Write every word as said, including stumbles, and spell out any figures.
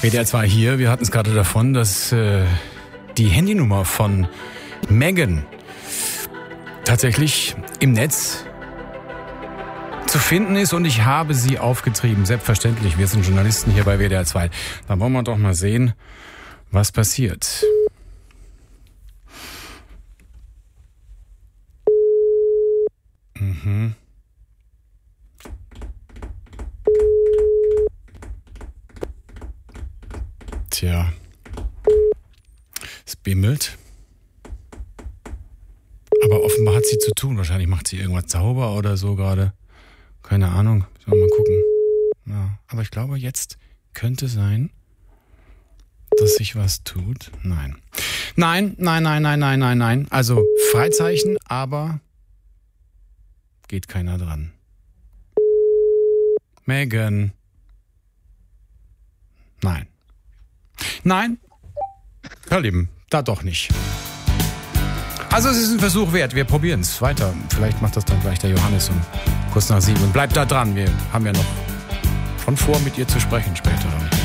W D R zwei hier, wir hatten es gerade davon, dass äh, die Handynummer von Meghan tatsächlich im Netz zu finden ist und ich habe sie aufgetrieben. Selbstverständlich, wir sind Journalisten hier bei W D R zwei. Da wollen wir doch mal sehen, was passiert. Mhm. Tja, es bimmelt. Aber offenbar hat sie zu tun. Wahrscheinlich macht sie irgendwas sauber oder so gerade. Keine Ahnung. Sollen wir mal gucken. Ja, aber ich glaube, jetzt könnte sein, dass sich was tut. Nein. Nein, nein, nein, nein, nein, nein, nein. Also Freizeichen, aber geht keiner dran. Meghan. Nein. Nein. Herr Lieben, da doch nicht. Also es ist ein Versuch wert. Wir probieren es weiter. Vielleicht macht das dann gleich der Johannes um kurz nach sieben. Und bleibt da dran. Wir haben ja noch schon vor, mit ihr zu sprechen später.